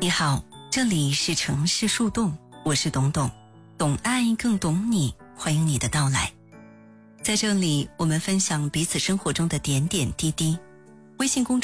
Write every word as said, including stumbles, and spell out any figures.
你好，这里是城市树洞，我是董董，懂爱更懂你，欢迎你的到来。在这里，我们分享彼此生活中的点点滴滴。微信公